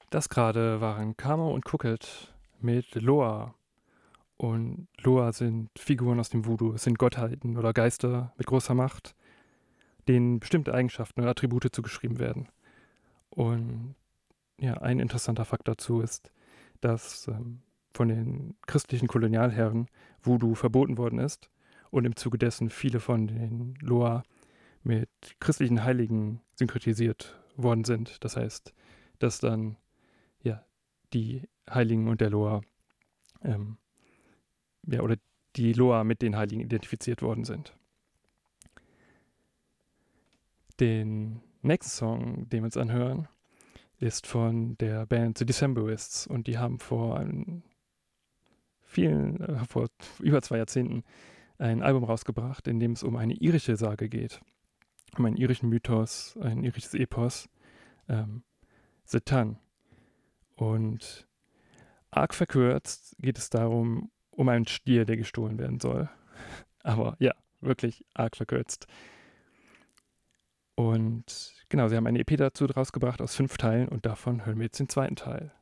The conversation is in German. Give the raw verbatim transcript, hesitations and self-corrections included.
Das gerade waren Camo und Crooked mit Loa. Und Loa sind Figuren aus dem Voodoo. Es sind Gottheiten oder Geister mit großer Macht, denen bestimmte Eigenschaften oder Attribute zugeschrieben werden. Und ja, ein interessanter Fakt dazu ist, dass ähm, von den christlichen Kolonialherren Voodoo verboten worden ist und im Zuge dessen viele von den Loa mit christlichen Heiligen synkretisiert worden sind. Das heißt, dass dann ja die Heiligen und der Loa ähm, ja, oder die Loa mit den Heiligen identifiziert worden sind. Den nächsten Song, den wir uns anhören, ist von der Band The Decemberists und die haben vor ein, vielen, äh, vor über zwei Jahrzehnten ein Album rausgebracht, in dem es um eine irische Sage geht, um einen irischen Mythos, ein irisches Epos, ähm, The Tun. Und arg verkürzt geht es darum, um einen Stier, der gestohlen werden soll. Aber ja, wirklich arg verkürzt. Und genau, sie haben eine E P dazu rausgebracht aus fünf Teilen und davon hören wir jetzt den zweiten Teil.